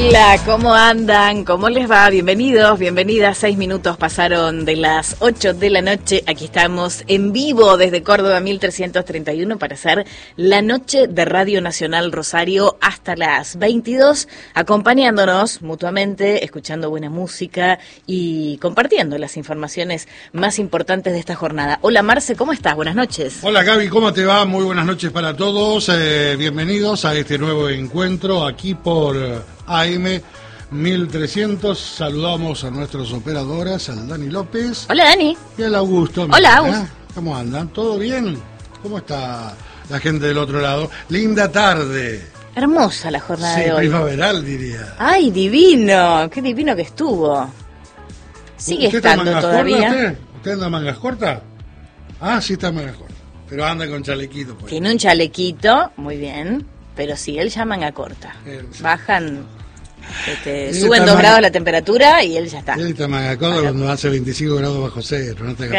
Hola, ¿cómo andan? ¿Cómo les va? Bienvenidos, bienvenidas. 6 minutos pasaron de las 8 de la noche. Aquí estamos en vivo desde Córdoba 1331 para hacer la noche de Radio Nacional Rosario hasta las 22, acompañándonos mutuamente, escuchando buena música y compartiendo las informaciones más importantes de esta jornada. Hola Marce, ¿cómo estás? Buenas noches. Hola Gaby, ¿cómo te va? Muy buenas noches para todos. Bienvenidos a este nuevo encuentro aquí por AM 1300. Saludamos a nuestras operadoras, al Dani López. Hola Dani. Y al Augusto. Hola Augusto. ¿Cómo andan? ¿Todo bien? ¿Cómo está la gente del otro lado? Linda tarde. Hermosa la jornada de hoy. Primaveral diría. ¡Ay, divino! ¡Qué divino que estuvo! Sigue estando todavía. ¿Usted anda en mangas cortas? Ah, sí está en mangas cortas. Pero anda con chalequito. Pues. Tiene un chalequito, muy bien. Pero sí, él ya manga corta. Sí. Bajan, suben 2 grados la temperatura y él ya está. Él está manga corta cuando hace 25 grados bajo cero. No te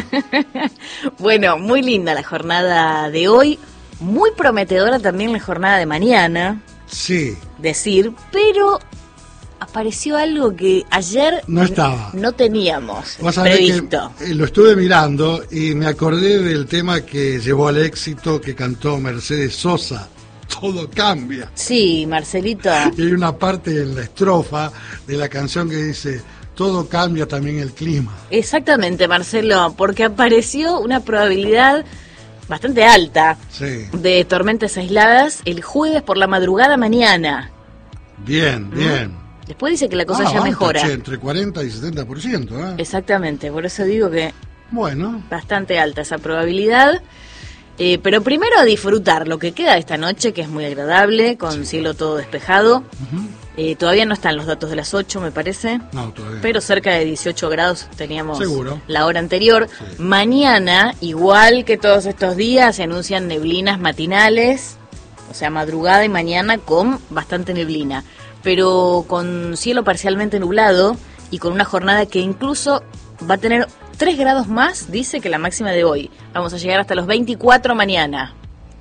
Bueno, muy linda la jornada de hoy. Muy prometedora también la jornada de mañana. Sí. Pero apareció algo que ayer no teníamos previsto. Lo estuve mirando y me acordé del tema que llevó al éxito que cantó Mercedes Sosa. Todo cambia. Sí, Marcelito. Y hay una parte en la estrofa de la canción que dice: todo cambia, también el clima. Exactamente, Marcelo, porque apareció una probabilidad bastante alta de tormentas aisladas el jueves por la madrugada mañana. Bien. Después dice que la cosa ya mejora. Entre 40 y 70%. Exactamente, por eso digo que bueno, bastante alta esa probabilidad. Pero primero a disfrutar lo que queda de esta noche, que es muy agradable, con cielo todo despejado. Todavía no están los datos de las 8, me parece. No, todavía. Pero cerca de 18 grados teníamos la hora anterior. Sí. Mañana, igual que todos estos días, se anuncian neblinas matinales, o sea, madrugada y mañana con bastante neblina. Pero con cielo parcialmente nublado y con una jornada que incluso va a tener 3 grados más, dice, que la máxima de hoy. Vamos a llegar hasta los 24 mañana.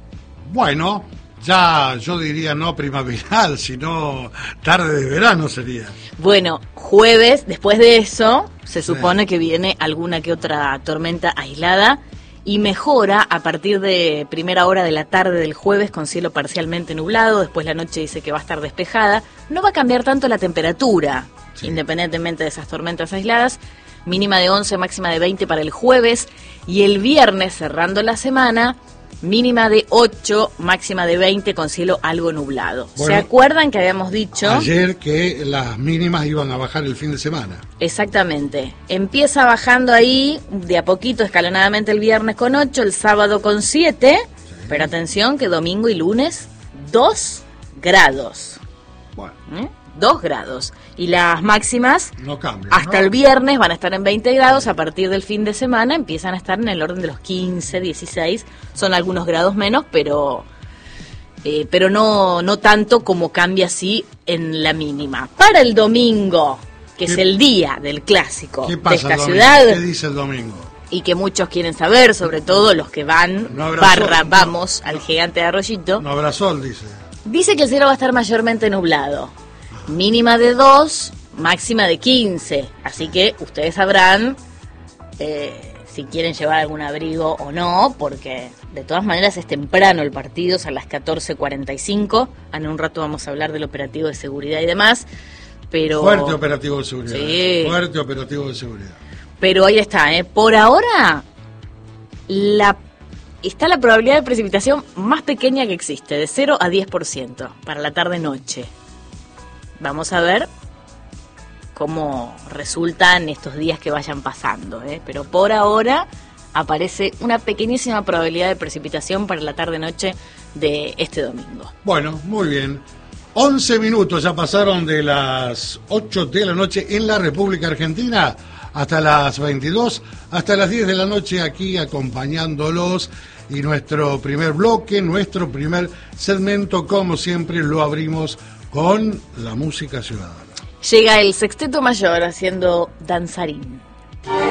Bueno, ya yo diría no primaveral, sino tarde de verano sería. Bueno, jueves, después de eso, se supone que viene alguna que otra tormenta aislada y mejora a partir de primera hora de la tarde del jueves con cielo parcialmente nublado. Después la noche dice que va a estar despejada. No va a cambiar tanto la temperatura, independientemente de esas tormentas aisladas. Mínima de 11, máxima de 20 para el jueves. Y el viernes, cerrando la semana, mínima de 8, máxima de 20 con cielo algo nublado. Bueno, ¿se acuerdan que habíamos dicho ayer que las mínimas iban a bajar el fin de semana? Exactamente. Empieza bajando ahí de a poquito, escalonadamente el viernes con 8, el sábado con 7. Pero atención que domingo y lunes 2 grados. Bueno. 2 grados. Y las máximas no cambian, hasta el viernes van a estar en 20 grados. A partir del fin de semana empiezan a estar en el orden de los 15, 16. Son algunos grados menos, pero no tanto como cambia así en la mínima. Para el domingo, que es el día del clásico de esta ciudad. ¿Qué dice el domingo? Y que muchos quieren saber, sobre todo los que van, vamos al Gigante de Arroyito. No habrá sol, dice. Dice que el cielo va a estar mayormente nublado. Mínima de 2, máxima de 15. Así que ustedes sabrán si quieren llevar algún abrigo o no, porque de todas maneras es temprano el partido, es a las 14:45. En un rato vamos a hablar del operativo de seguridad y demás. Pero fuerte operativo de seguridad. Sí. Fuerte operativo de seguridad. Pero ahí está, por ahora está la probabilidad de precipitación más pequeña que existe, de 0 a 10% para la tarde-noche. Vamos a ver cómo resultan estos días que vayan pasando, pero por ahora aparece una pequeñísima probabilidad de precipitación para la tarde-noche de este domingo. Bueno, muy bien. 11 minutos ya pasaron de las 8 de la noche en la República Argentina hasta las 22, hasta las 10 de la noche aquí acompañándolos. Y nuestro primer bloque, nuestro primer segmento, como siempre, lo abrimos con la música ciudadana. Llega el Sexteto Mayor haciendo Danzarín.